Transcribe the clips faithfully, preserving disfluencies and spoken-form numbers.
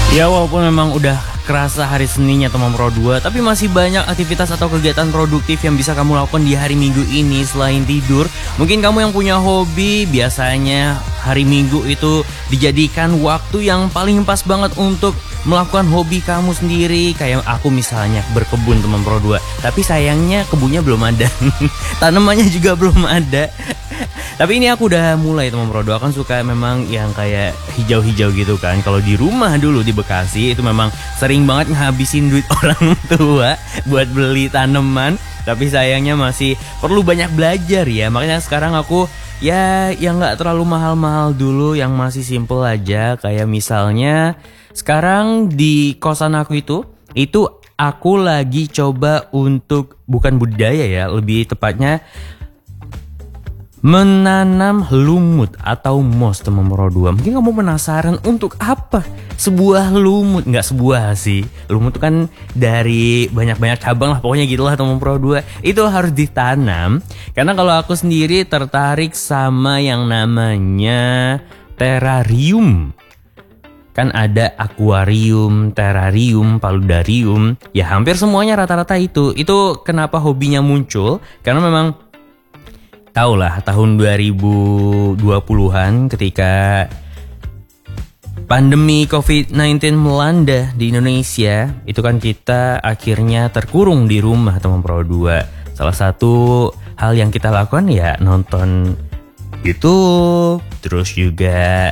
Ya walaupun memang udah kerasa hari Seninnya teman Pro dua, tapi masih banyak aktivitas atau kegiatan produktif yang bisa kamu lakukan di hari Minggu ini selain tidur. Mungkin kamu yang punya hobi, biasanya hari Minggu itu dijadikan waktu yang paling pas banget untuk melakukan hobi kamu sendiri. Kayak aku misalnya berkebun teman Pro dua, tapi sayangnya kebunnya belum ada. Tanamannya juga belum ada. Tapi ini aku udah mulai teman Pro dua, kan suka memang yang kayak hijau-hijau gitu kan. Kalau di rumah dulu di Bekasi itu memang sering banget ngabisin duit orang tua buat beli tanaman. Tapi sayangnya masih perlu banyak belajar ya. Makanya sekarang aku ya yang gak terlalu mahal-mahal dulu, yang masih simple aja. Kayak misalnya sekarang di kosan aku itu, itu aku lagi coba untuk bukan budidaya ya, lebih tepatnya menanam lumut atau moss teman Pro dua. Mungkin kamu penasaran untuk apa sebuah lumut? Nggak sebuah sih, lumut itu kan dari banyak-banyak cabang lah, pokoknya gitulah teman Pro dua. Itu harus ditanam, karena kalau aku sendiri tertarik sama yang namanya terrarium. Kan ada akuarium, terrarium, paludarium, ya hampir semuanya rata-rata itu. Itu kenapa hobinya muncul, karena memang tahu lah tahun dua ribu dua puluhan ketika pandemi covid sembilan belas melanda di Indonesia, itu kan kita akhirnya terkurung di rumah teman Pro dua. Salah satu hal yang kita lakukan ya nonton YouTube, terus juga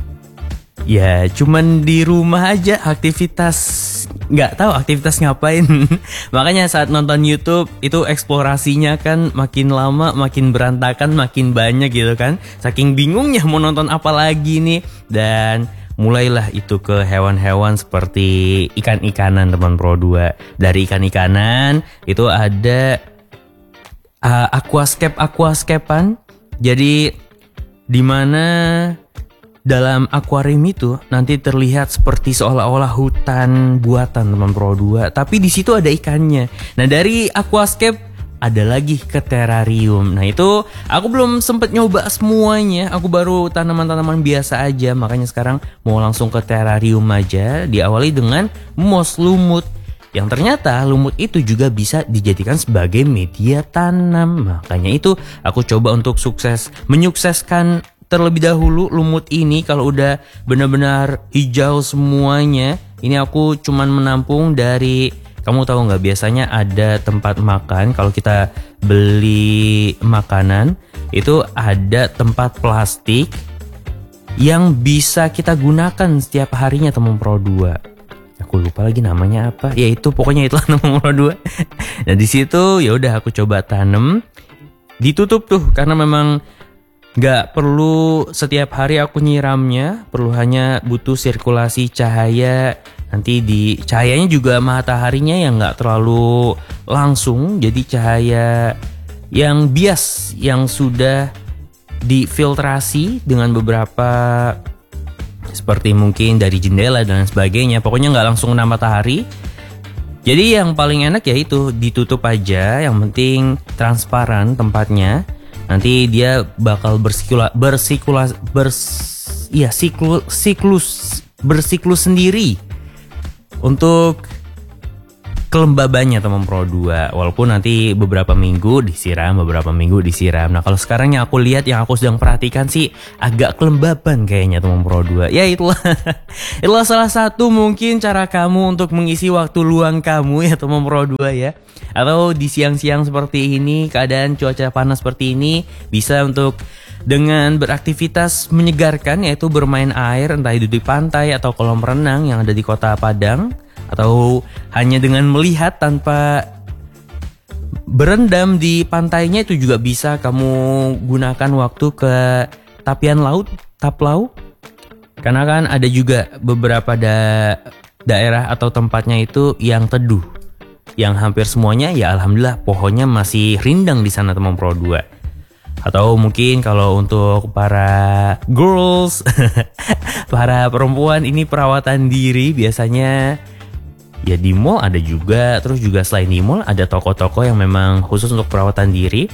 ya cuman di rumah aja aktivitas, nggak tahu aktivitas ngapain. Makanya saat nonton YouTube itu eksplorasinya kan makin lama makin berantakan, makin banyak gitu kan. Saking bingungnya mau nonton apa lagi nih. Dan mulailah itu ke hewan-hewan seperti ikan-ikanan teman Pro dua. Dari ikan-ikanan itu ada uh, aquascape aquascapean. Jadi di mana dalam akuarium itu nanti terlihat seperti seolah-olah hutan buatan teman Pro dua, tapi di situ ada ikannya. Nah, dari aquascape ada lagi ke terrarium. Nah, itu aku belum sempet nyoba semuanya. Aku baru tanaman-tanaman biasa aja. Makanya sekarang mau langsung ke terrarium aja. Diawali dengan moss lumut, yang ternyata lumut itu juga bisa dijadikan sebagai media tanam. Makanya itu aku coba untuk sukses menyukseskan terlebih dahulu lumut ini. Kalau udah benar-benar hijau semuanya, ini aku cuman menampung dari, kamu tahu nggak, biasanya ada tempat makan kalau kita beli makanan itu ada tempat plastik yang bisa kita gunakan setiap harinya teman Pro dua. Aku lupa lagi namanya apa, ya itu pokoknya itulah teman Pro dua. Nah di situ ya udah aku coba tanam, ditutup tuh karena memang gak perlu setiap hari aku nyiramnya, perlu hanya butuh sirkulasi cahaya. Nanti di cahayanya juga mataharinya yang gak terlalu langsung, jadi cahaya yang bias, yang sudah difiltrasi dengan beberapa seperti mungkin dari jendela dan sebagainya. Pokoknya gak langsung kena matahari. Jadi yang paling enak ya itu ditutup aja, yang penting transparan tempatnya. Nanti dia bakal bersikula, bersikula, bers, ya siklus, siklus, bersiklus sendiri untuk kelembabannya teman Pro dua. Walaupun nanti beberapa minggu disiram, beberapa minggu disiram. Nah kalau sekarang yang aku lihat, yang aku sedang perhatikan sih agak kelembaban kayaknya teman Pro dua. Ya itulah, itulah salah satu mungkin cara kamu untuk mengisi waktu luang kamu ya teman Pro dua ya. Atau di siang-siang seperti ini, keadaan cuaca panas seperti ini, bisa untuk dengan beraktivitas menyegarkan, yaitu bermain air, entah itu di pantai atau kolam renang yang ada di Kota Padang, atau hanya dengan melihat tanpa berendam di pantainya, itu juga bisa kamu gunakan waktu ke tapian laut, taplau. Karena kan ada juga beberapa da- daerah atau tempatnya itu yang teduh, yang hampir semuanya ya alhamdulillah pohonnya masih rindang di sana teman Pro dua. Atau mungkin kalau untuk para girls, para perempuan ini perawatan diri biasanya ya di mall ada juga. Terus juga selain di mall ada toko-toko yang memang khusus untuk perawatan diri.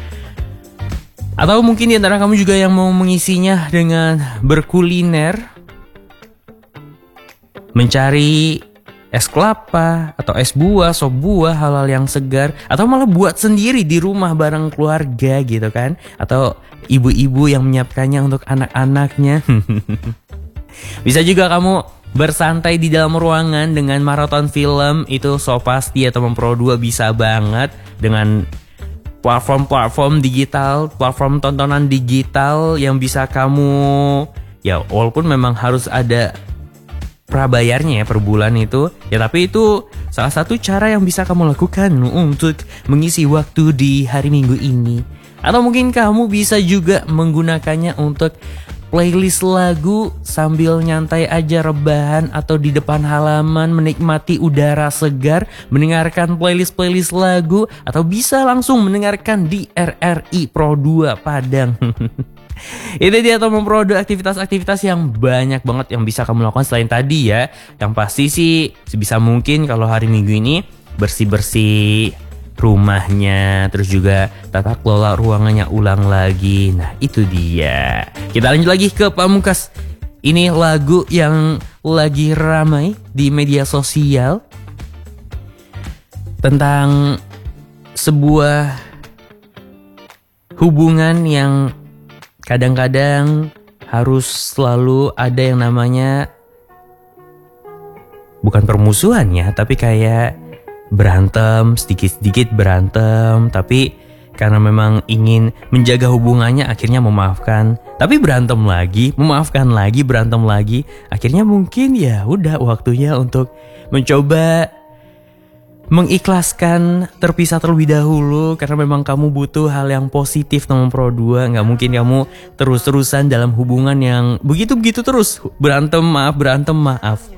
Atau mungkin di antara kamu juga yang mau mengisinya dengan berkuliner. mencari es kelapa atau es buah, sop buah, hal-hal yang segar, atau malah buat sendiri di rumah bareng keluarga gitu kan, atau ibu-ibu yang menyiapkannya untuk anak-anaknya. Bisa juga kamu bersantai di dalam ruangan dengan maraton film, itu so pasti ya teman Pro dua bisa banget dengan platform-platform digital, platform tontonan digital yang bisa kamu, ya walaupun memang harus ada prabayarnya ya per bulan itu, ya tapi itu salah satu cara yang bisa kamu lakukan untuk mengisi waktu di hari Minggu ini. Atau mungkin kamu bisa juga menggunakannya untuk playlist lagu sambil nyantai aja rebahan atau di depan halaman menikmati udara segar, mendengarkan playlist-playlist lagu, atau bisa langsung mendengarkan di R R I Pro dua Padang. Itu dia teman Pro dua, aktivitas-aktivitas yang banyak banget yang bisa kamu lakukan selain tadi ya. Yang pasti sih sebisa mungkin kalau hari Minggu ini bersih-bersih rumahnya, terus juga tata kelola ruangannya ulang lagi. Nah itu dia. Kita lanjut lagi ke Pamungkas. Ini lagu yang lagi ramai di media sosial tentang sebuah hubungan yang kadang-kadang harus selalu ada yang namanya, bukan permusuhan ya, tapi kayak berantem, sedikit-sedikit berantem, tapi karena memang ingin menjaga hubungannya akhirnya memaafkan, tapi berantem lagi, memaafkan lagi, berantem lagi, akhirnya mungkin ya udah waktunya untuk mencoba mengikhlaskan terpisah terlebih dahulu, karena memang kamu butuh hal yang positif teman Pro dua. Gak mungkin kamu terus-terusan dalam hubungan yang begitu-begitu terus, berantem maaf, berantem maaf.